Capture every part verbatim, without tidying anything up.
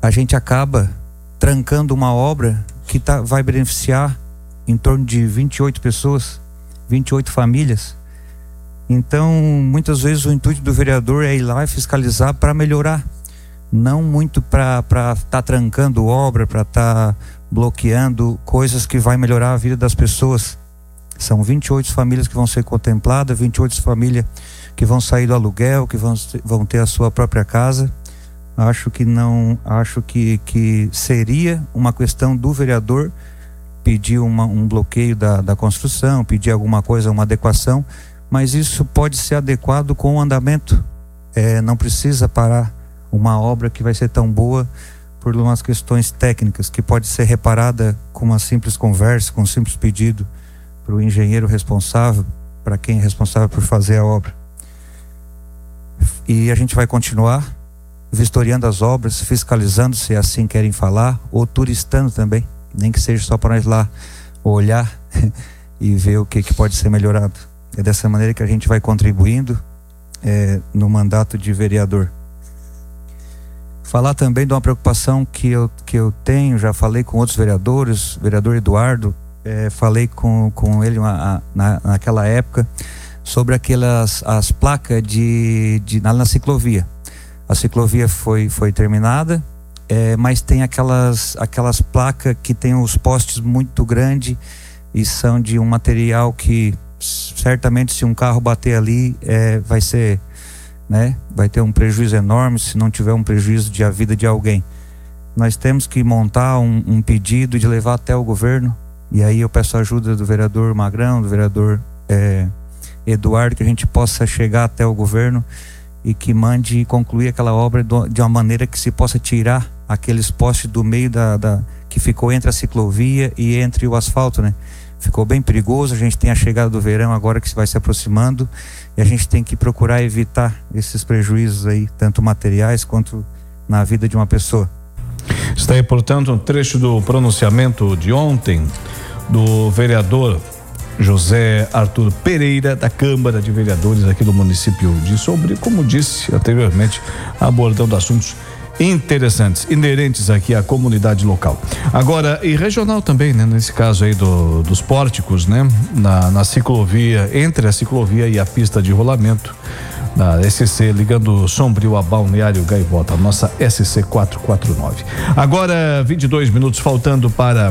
a gente acaba trancando uma obra que tá, vai beneficiar em torno de vinte e oito pessoas, vinte e oito famílias. Então, muitas vezes o intuito do vereador é ir lá e fiscalizar para melhorar, não muito para estar tá trancando obra, para estar tá bloqueando coisas que vai melhorar a vida das pessoas. São vinte e oito famílias que vão ser contempladas, vinte e oito famílias que vão sair do aluguel, que vão, vão ter a sua própria casa. Acho que não, acho que, que seria uma questão do vereador pedir uma, um bloqueio da, da construção, pedir alguma coisa, uma adequação, mas isso pode ser adequado com o andamento. É, não precisa parar uma obra que vai ser tão boa por umas questões técnicas, que pode ser reparada com uma simples conversa, com um simples pedido para o engenheiro responsável, para quem é responsável por fazer a obra. E a gente vai continuar vistoriando as obras, fiscalizando, se assim querem falar, ou turistando também, nem que seja só para nós lá olhar e ver o que, que pode ser melhorado. É dessa maneira que a gente vai contribuindo é, no mandato de vereador. Falar também de uma preocupação que eu, que eu tenho, já falei com outros vereadores, vereador Eduardo, é, falei com, com ele uma, na, naquela época sobre aquelas as placas de, de, na, na ciclovia. A ciclovia foi, foi terminada, é, mas tem aquelas, aquelas placas que tem os postes muito grandes e são de um material que certamente, se um carro bater ali, é, vai ser, né, vai ter um prejuízo enorme, se não tiver um prejuízo de a vida de alguém. Nós temos que montar um, um pedido de levar até o governo, e aí eu peço a ajuda do vereador Magrão, do vereador é, Eduardo, que a gente possa chegar até o governo e que mande concluir aquela obra do, de uma maneira que se possa tirar aqueles postes do meio da, da que ficou entre a ciclovia e entre o asfalto, né? Ficou bem perigoso. A gente tem a chegada do verão agora que vai se aproximando e a gente tem que procurar evitar esses prejuízos aí, tanto materiais quanto na vida de uma pessoa. Está aí, portanto, um trecho do pronunciamento de ontem do vereador José Arthur Pereira, da Câmara de Vereadores aqui do município de Sombrio, como disse anteriormente, abordando assuntos interessantes, inerentes aqui à comunidade local. Agora, e regional também, né? Nesse caso aí do, dos pórticos, né? Na, na ciclovia, entre a ciclovia e a pista de rolamento da S C, ligando Sombrio a Balneário Gaivota, nossa S C quatrocentos e quarenta e nove. Agora, vinte e dois minutos faltando para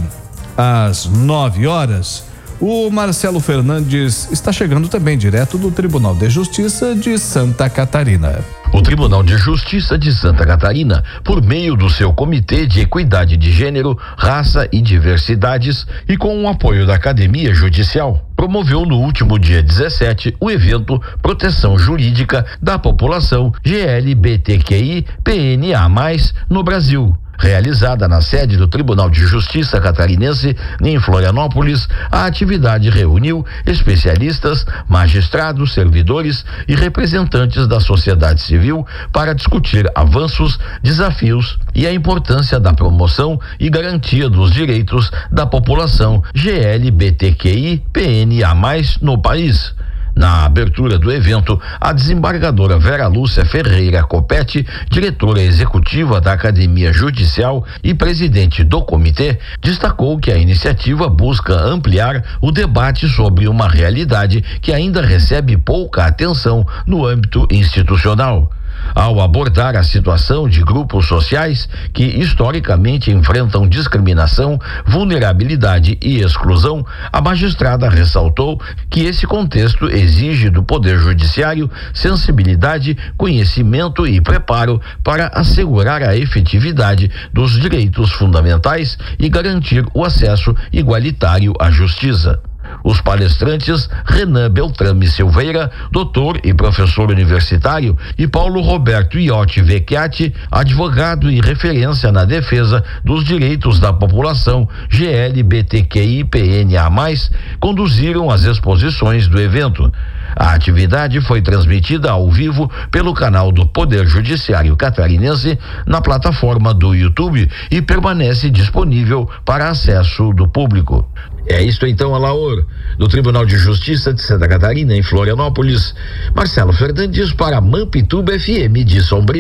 as nove horas. O Marcelo Fernandes está chegando também direto do Tribunal de Justiça de Santa Catarina. O Tribunal de Justiça de Santa Catarina, por meio do seu Comitê de Equidade de Gênero, Raça e Diversidades e com o apoio da Academia Judicial, promoveu no último dia dezessete o evento Proteção Jurídica da População G L B T Q I P N A mais, no Brasil. Realizada na sede do Tribunal de Justiça catarinense, em Florianópolis, a atividade reuniu especialistas, magistrados, servidores e representantes da sociedade civil para discutir avanços, desafios e a importância da promoção e garantia dos direitos da população G L B T Q I P N A mais, no país. Na abertura do evento, a desembargadora Vera Lúcia Ferreira Copete, diretora executiva da Academia Judicial e presidente do comitê, destacou que a iniciativa busca ampliar o debate sobre uma realidade que ainda recebe pouca atenção no âmbito institucional. Ao abordar a situação de grupos sociais que historicamente enfrentam discriminação, vulnerabilidade e exclusão, a magistrada ressaltou que esse contexto exige do Poder Judiciário sensibilidade, conhecimento e preparo para assegurar a efetividade dos direitos fundamentais e garantir o acesso igualitário à justiça. Os palestrantes Renan Beltrame Silveira, doutor e professor universitário, e Paulo Roberto Iotti Vecchiati, advogado e referência na defesa dos direitos da população G L B T Q I P N A mais, conduziram as exposições do evento. A atividade foi transmitida ao vivo pelo canal do Poder Judiciário Catarinense na plataforma do YouTube e permanece disponível para acesso do público. É isto então, Alaor, do Tribunal de Justiça de Santa Catarina, em Florianópolis. Marcelo Fernandes para Mampituba F M de Sombrio.